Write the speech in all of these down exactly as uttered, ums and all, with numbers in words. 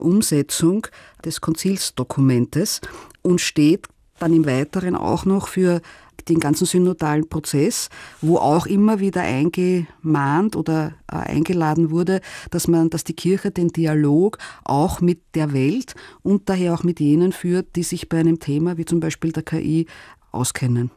Umsetzung des Konzilsdokumentes und steht dann im Weiteren auch noch für den ganzen synodalen Prozess, wo auch immer wieder eingemahnt oder äh, eingeladen wurde, dass man, dass die Kirche den Dialog auch mit der Welt und daher auch mit jenen führt, die sich bei einem Thema wie zum Beispiel der K I auskennen.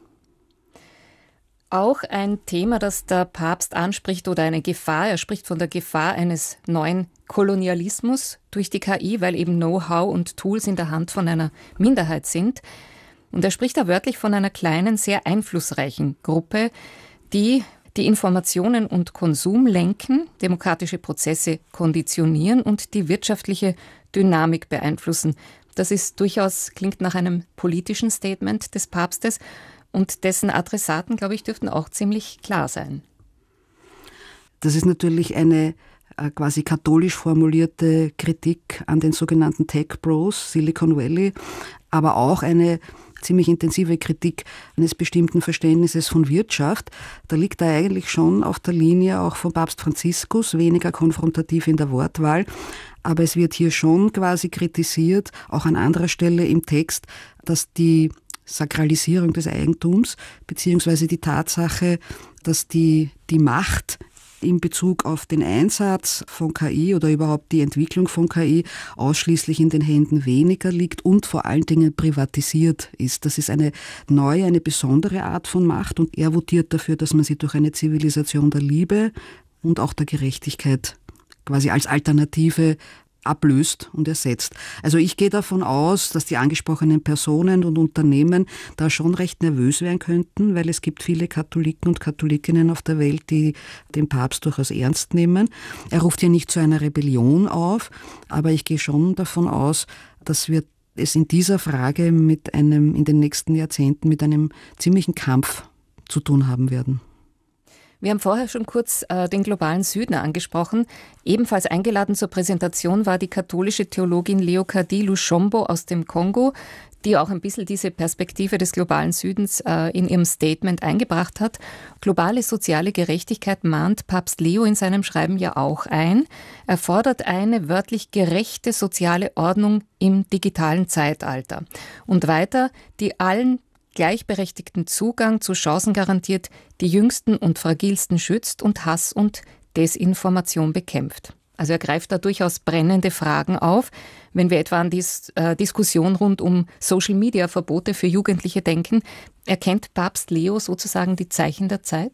Auch ein Thema, das der Papst anspricht, oder eine Gefahr. Er spricht von der Gefahr eines neuen Kolonialismus durch die K I, weil eben Know-how und Tools in der Hand von einer Minderheit sind. Und er spricht da wörtlich von einer kleinen, sehr einflussreichen Gruppe, die die Informationen und Konsum lenken, demokratische Prozesse konditionieren und die wirtschaftliche Dynamik beeinflussen. Das ist durchaus, klingt nach einem politischen Statement des Papstes und dessen Adressaten, glaube ich, dürften auch ziemlich klar sein. Das ist natürlich eine äh, quasi katholisch formulierte Kritik an den sogenannten Tech Bros, Silicon Valley, aber auch eine ziemlich intensive Kritik eines bestimmten Verständnisses von Wirtschaft. Da liegt er eigentlich schon auf der Linie auch von Papst Franziskus, weniger konfrontativ in der Wortwahl. Aber es wird hier schon quasi kritisiert, auch an anderer Stelle im Text, dass die Sakralisierung des Eigentums beziehungsweise die Tatsache, dass die, die Macht in Bezug auf den Einsatz von K I oder überhaupt die Entwicklung von K I ausschließlich in den Händen weniger liegt und vor allen Dingen privatisiert ist. Das ist eine neue, eine besondere Art von Macht und er votiert dafür, dass man sie durch eine Zivilisation der Liebe und auch der Gerechtigkeit quasi als Alternative ablöst und ersetzt. Also ich gehe davon aus, dass die angesprochenen Personen und Unternehmen da schon recht nervös werden könnten, weil es gibt viele Katholiken und Katholikinnen auf der Welt, die den Papst durchaus ernst nehmen. Er ruft hier nicht zu einer Rebellion auf, aber ich gehe schon davon aus, dass wir es in dieser Frage mit einem, in den nächsten Jahrzehnten mit einem ziemlichen Kampf zu tun haben werden. Wir haben vorher schon kurz äh, den globalen Süden angesprochen. Ebenfalls eingeladen zur Präsentation war die katholische Theologin Leokadie Lushombo aus dem Kongo, die auch ein bisschen diese Perspektive des globalen Südens äh, in ihrem Statement eingebracht hat. Globale soziale Gerechtigkeit mahnt Papst Leo in seinem Schreiben ja auch ein. Er fordert eine wörtlich gerechte soziale Ordnung im digitalen Zeitalter. Und weiter, die allen gleichberechtigten Zugang zu Chancen garantiert, die Jüngsten und Fragilsten schützt und Hass und Desinformation bekämpft. Also er greift da durchaus brennende Fragen auf. Wenn wir etwa an die äh, Diskussion rund um Social-Media-Verbote für Jugendliche denken, erkennt Papst Leo sozusagen die Zeichen der Zeit?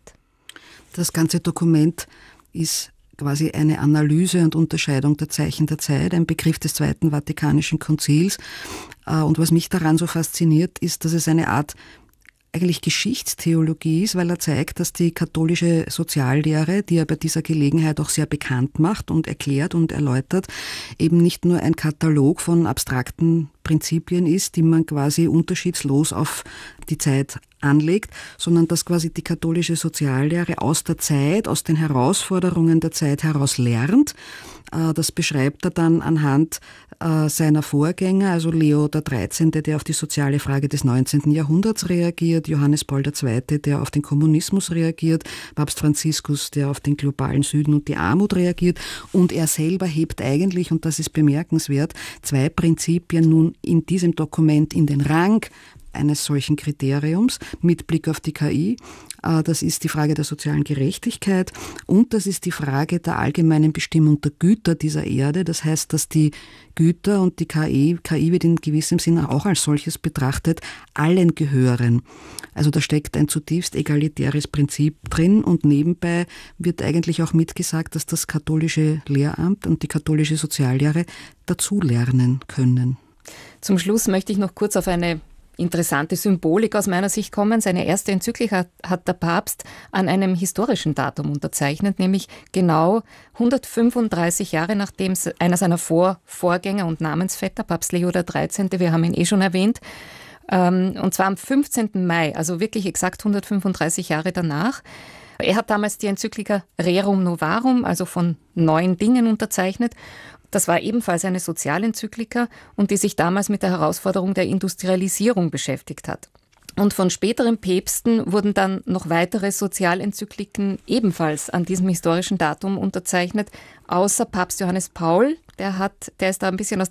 Das ganze Dokument ist quasi eine Analyse und Unterscheidung der Zeichen der Zeit, ein Begriff des Zweiten Vatikanischen Konzils. Und was mich daran so fasziniert, ist, dass es eine Art eigentlich Geschichtstheologie ist, weil er zeigt, dass die katholische Soziallehre, die er bei dieser Gelegenheit auch sehr bekannt macht und erklärt und erläutert, eben nicht nur ein Katalog von abstrakten Prinzipien ist, die man quasi unterschiedslos auf die Zeit anlegt, sondern dass quasi die katholische Soziallehre aus der Zeit, aus den Herausforderungen der Zeit heraus lernt. Das beschreibt er dann anhand seiner Vorgänger, also Leo der Dreizehnte, der auf die soziale Frage des neunzehnten Jahrhunderts reagiert, Johannes Paul der Zweite, der auf den Kommunismus reagiert, Papst Franziskus, der auf den globalen Süden und die Armut reagiert, und er selber hebt eigentlich, und das ist bemerkenswert, zwei Prinzipien nun in diesem Dokument in den Rang eines solchen Kriteriums mit Blick auf die K I. Das ist die Frage der sozialen Gerechtigkeit und das ist die Frage der allgemeinen Bestimmung der Güter dieser Erde. Das heißt, dass die Güter und die K I, K I wird in gewissem Sinne auch als solches betrachtet, allen gehören. Also da steckt ein zutiefst egalitäres Prinzip drin und nebenbei wird eigentlich auch mitgesagt, dass das katholische Lehramt und die katholische Soziallehre dazulernen können. Zum Schluss möchte ich noch kurz auf eine interessante Symbolik aus meiner Sicht kommen. Seine erste Enzyklika hat der Papst an einem historischen Datum unterzeichnet, nämlich genau hundertfünfunddreißig Jahre nachdem einer seiner Vor Vorgänger und Namensvetter, Papst Leo der Dreizehnte, wir haben ihn eh schon erwähnt, und zwar am fünfzehnten Mai, also wirklich exakt hundertfünfunddreißig Jahre danach. Er hat damals die Enzyklika Rerum Novarum, also von neuen Dingen, unterzeichnet. Das war ebenfalls eine Sozialenzyklika und die sich damals mit der Herausforderung der Industrialisierung beschäftigt hat. Und von späteren Päpsten wurden dann noch weitere Sozialenzykliken ebenfalls an diesem historischen Datum unterzeichnet, außer Papst Johannes Paul, der hat, der ist da ein bisschen aus